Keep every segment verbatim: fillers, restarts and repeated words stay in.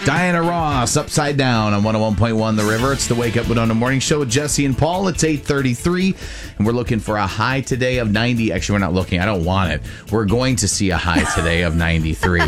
Diana Ross, Upside Down on one oh one point one The River. It's the Wake Up Winona Morning Show with Jesse and Paul. It's eight thirty-three, and we're looking for a high today of ninety. Actually, we're not looking. I don't want it. We're going to see a high today of ninety-three.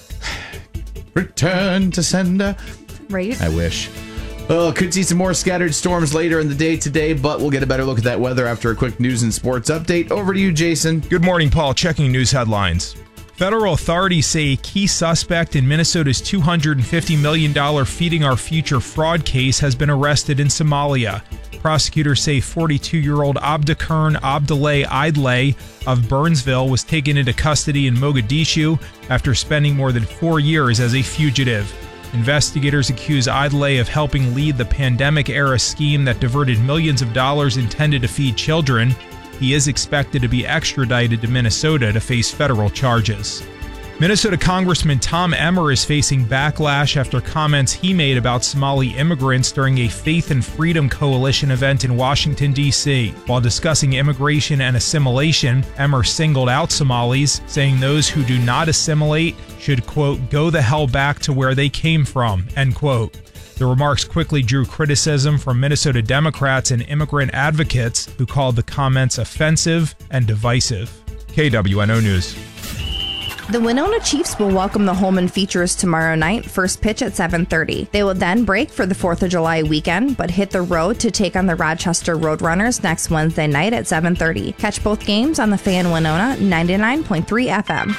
Return to sender. Right? I wish. Oh, could see some more scattered storms later in the day today, but we'll get a better look at that weather after a quick news and sports update. Over to you, Jason. Good morning, Paul. Checking news headlines. Federal authorities say a key suspect in Minnesota's two hundred fifty million dollars Feeding Our Future fraud case has been arrested in Somalia. Prosecutors say forty-two-year-old Abdikern Abdullah Idlay of Burnsville was taken into custody in Mogadishu after spending more than four years as a fugitive. Investigators accuse Idlay of helping lead the pandemic-era scheme that diverted millions of dollars intended to feed children. He is expected to be extradited to Minnesota to face federal charges. Minnesota Congressman Tom Emmer is facing backlash after comments he made about Somali immigrants during a Faith and Freedom Coalition event in Washington, D C While discussing immigration and assimilation, Emmer singled out Somalis, saying those who do not assimilate should, quote, go the hell back to where they came from, end quote. The remarks quickly drew criticism from Minnesota Democrats and immigrant advocates who called the comments offensive and divisive. K W N O News. The Winona Chiefs will welcome the Holman Features tomorrow night, first pitch at seven thirty. They will then break for the fourth of July weekend, but hit the road to take on the Rochester Roadrunners next Wednesday night at seven thirty. Catch both games on the Fan Winona ninety-nine point three F M.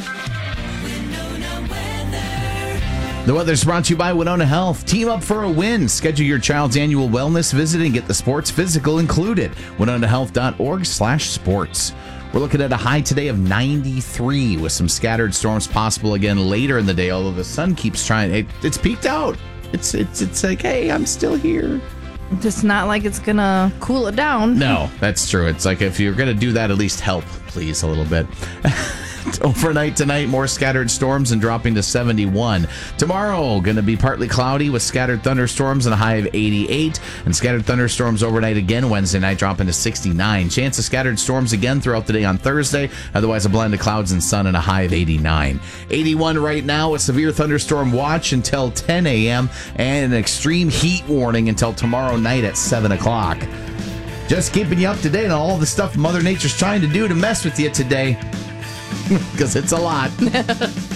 The weather's brought to you by Winona Health. Team up for a win. Schedule your child's annual wellness visit and get the sports physical included. winona health dot org slash sports. We're looking at a high today of ninety-three with some scattered storms possible again later in the day, although the sun keeps trying. It, it's peaked out. It's, it's, it's like, hey, I'm still here. It's not like it's going to cool it down. No, that's true. It's like if you're going to do that, at least help, please, a little bit. Overnight tonight, more scattered storms and dropping to seventy-one. Tomorrow, going to be partly cloudy with scattered thunderstorms and a high of eighty-eight. And scattered thunderstorms overnight again Wednesday night, dropping to sixty-nine. Chance of scattered storms again throughout the day on Thursday. Otherwise, a blend of clouds and sun and a high of eighty-nine. eighty-one right now, a severe thunderstorm watch until ten a.m. and an extreme heat warning until tomorrow night at seven o'clock. Just keeping you up to date on all the stuff Mother Nature's trying to do to mess with you today. Because it's a lot.